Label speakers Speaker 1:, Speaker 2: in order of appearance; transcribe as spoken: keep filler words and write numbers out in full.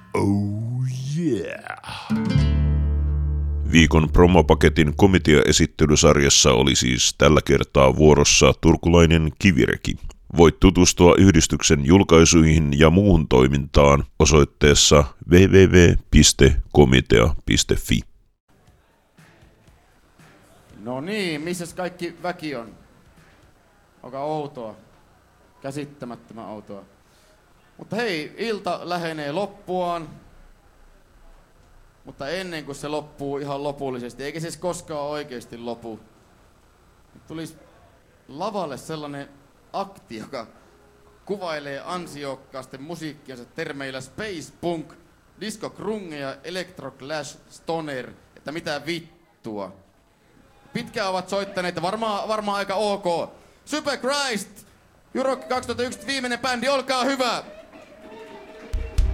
Speaker 1: Oh yeah! Viikon promopaketin komitea-esittelysarjassa oli siis tällä kertaa vuorossa turkulainen Kivireki. Voit tutustua yhdistyksen julkaisuihin ja muuhun toimintaan osoitteessa double-u double-u double-u piste komitea piste fi.
Speaker 2: No niin, missäs kaikki väki on? Onko outoa? Käsittämättömän outoa. Mutta hei, ilta lähenee loppuaan. Mutta ennen kuin se loppuu ihan lopullisesti, eikä se siis koskaan oikeasti lopu, tulisi lavalle sellainen akti, joka kuvailee ansiokkaasti musiikkiansa termeillä space punk, disco grunge ja electro clash stoner, että mitä vittua. Pitkään ovat soittaneet, varmaan varmaan aika ok. Super Christ, Europe kaksituhattayksitoista viimeinen bändi, olkaa hyvä!